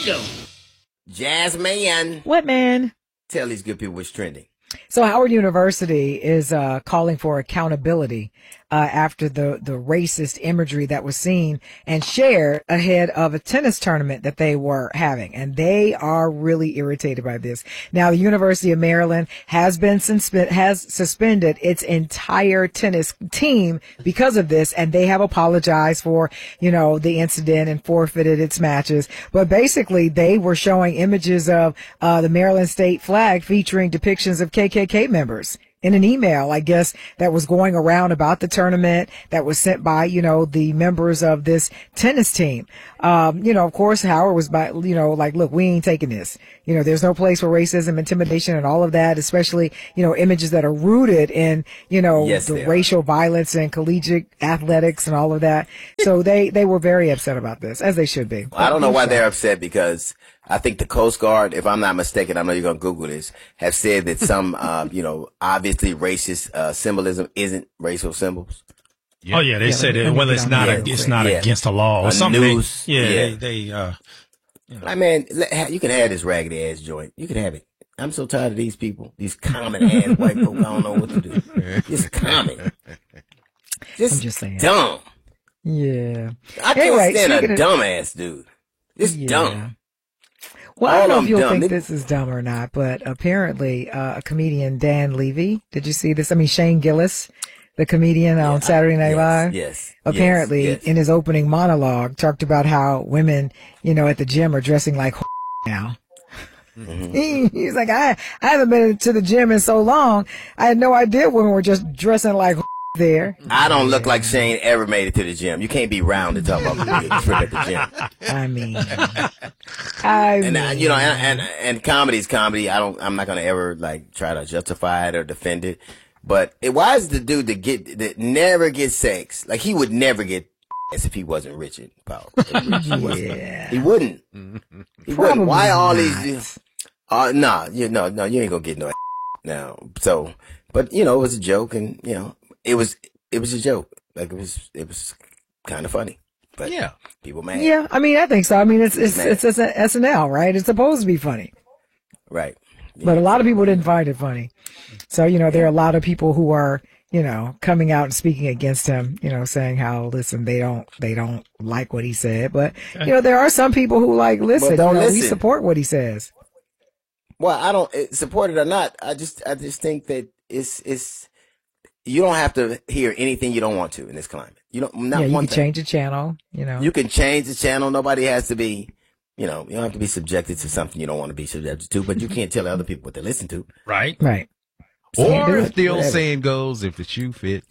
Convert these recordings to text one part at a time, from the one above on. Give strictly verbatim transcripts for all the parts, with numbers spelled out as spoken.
show. Jasmine. What, man? Tell these good people what's trending. So Howard University is uh, calling for accountability uh, after the, the racist imagery that was seen and shared ahead of a tennis tournament that they were having. And they are really irritated by this. Now, the University of Maryland has been suspend has suspended its entire tennis team because of this. And they have apologized for, you know, the incident and forfeited its matches. But basically, they were showing images of uh, the Maryland state flag featuring depictions of K K K members in an email, I guess, that was going around about the tournament that was sent by, you know, the members of this tennis team. Um, you know, of course, Howard was by, you know, like, look, we ain't taking this. You know, there's no place for racism, intimidation, and all of that, especially, you know, images that are rooted in, you know, yes, the racial violence and collegiate athletics and all of that. So they, they were very upset about this, as they should be. I don't know why they're upset, because I think the Coast Guard, if I'm not mistaken, I know you're going to Google this, have said that some, um, you know, obviously racist uh, symbolism isn't racial symbols. Yeah. Oh yeah, they yeah, said that. Well, it's not. Yeah, a, it's not yeah. against the law or a something. News, they, yeah, yeah, they. they uh, you know. I mean, you can have this raggedy ass joint. You can have it. I'm so tired of these people, these common ass white folk. I don't know what to do. Just common. Just, I'm just saying. Dumb. Yeah. I can't anyway, stand a of, dumb ass dude. Just yeah. dumb. Well, I don't know if you'll dumb. think It, this is dumb or not, but apparently uh, a comedian, Dan Levy, did you see this? I mean, Shane Gillis, the comedian yeah, on Saturday Night yes, Live, yes, apparently yes, yes. in his opening monologue talked about how women, you know, at the gym are dressing like now. Mm-hmm. He, he's like, I, I haven't been to the gym in so long. I had no idea women were just dressing like there. I don't look like Shane ever made it to the gym. You can't be round to talk about the trip at the gym. I mean, I and mean. uh, you know, and, and and comedy's comedy. I don't. I'm not gonna ever like try to justify it or defend it. But it, why is the dude that get that never gets sex? Like he would never get sex if he wasn't rich and powerful. He yeah, he wouldn't. He Probably wouldn't. Why all not. these? Uh, nah, you no, no, you ain't gonna get no now. So, but you know, it was a joke, and you know. It was, it was a joke. Like it was, it was kind of funny. But yeah, people mad. Yeah, I mean, I think so. I mean, it's, it's, it's, it's S N L, right? It's supposed to be funny. Right. Yeah. But a lot of people didn't find it funny. So, you know, there are a lot of people who are, you know, coming out and speaking against him, you know, saying how, listen, they don't, they don't like what he said. But, you know, there are some people who like, listen, well, don't you know, listen. we support what he says. Well, I don't support it or not. I just, I just think that it's, it's, you don't have to hear anything you don't want to in this climate. You don't. Not yeah, you one can thing. change the channel. You know, you can change the channel. Nobody has to be. You know, you don't have to be subjected to something you don't want to be subjected to. But you can't tell other people what they listen to. Right. Right. Or if the old saying goes, if the shoe fit.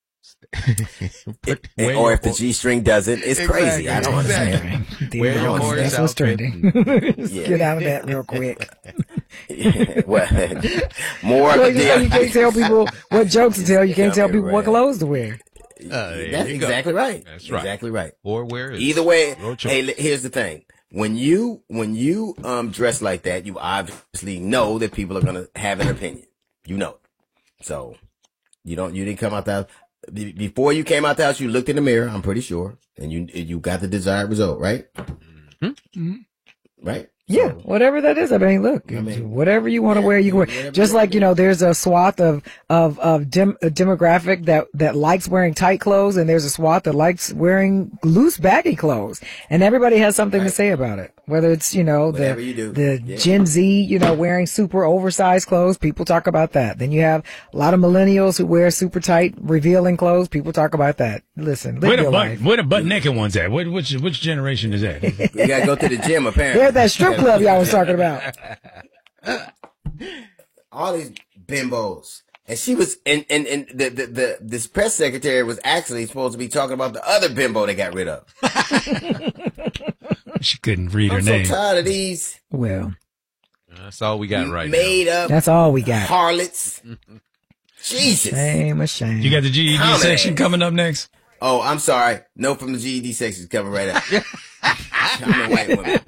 It, it, or if the G string doesn't, it's exactly, crazy. I don't exactly. understand. Where your horse That's what's trending. Yeah. Get out of that real quick. Yeah, well, more well, of you, the, know, you can't tell people what jokes to tell. You can't tell people right. what clothes to wear. Uh, That's exactly go. right. That's right. Exactly right. Or where is either way. Hey, here's the thing: when you when you um dress like that, you obviously know that people are gonna have an opinion. You know, so you don't. You didn't come out the house before you came out the house. You looked in the mirror. I'm pretty sure, and you you got the desired result, right? Mm-hmm. Right. Yeah, so, whatever that is. I mean, look, I mean, whatever you want to yeah, wear, you can wear. Just like, you know, there's a swath of, of, of dem, a demographic that, that likes wearing tight clothes, and there's a swath that likes wearing loose, baggy clothes. And everybody has something right. to say about it. Whether it's, you know, Whatever the, you do. the yeah. Gen Z, you know, wearing super oversized clothes, people talk about that. Then you have a lot of millennials who wear super tight, revealing clothes, people talk about that. Listen, live where the your butt, life. Where the butt naked ones at? What, which, which generation is that? You gotta go to the gym, apparently. They're at that strip club y'all was talking about. All these bimbos. And she was, and, and, and the, the, the, this press secretary was actually supposed to be talking about the other bimbo they got rid of. She couldn't read her I'm name. I'm so tired of these. Well, that's all we got right made now. up. That's all we got. Harlots. Jesus. Shame, a shame. You got the G E D How section many? coming up next? Oh, I'm sorry. No, from the G E D section is coming right up. I'm a white woman.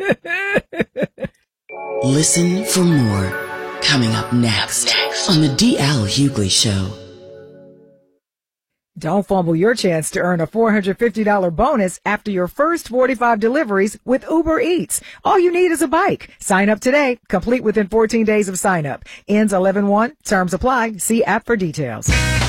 Listen for more. Coming up next on the D L Hughley Show. Don't fumble your chance to earn a four hundred fifty dollars bonus after your first forty-five deliveries with Uber Eats. All you need is a bike. Sign up today. Complete within fourteen days of sign up. Ends eleven one. Terms apply. See app for details.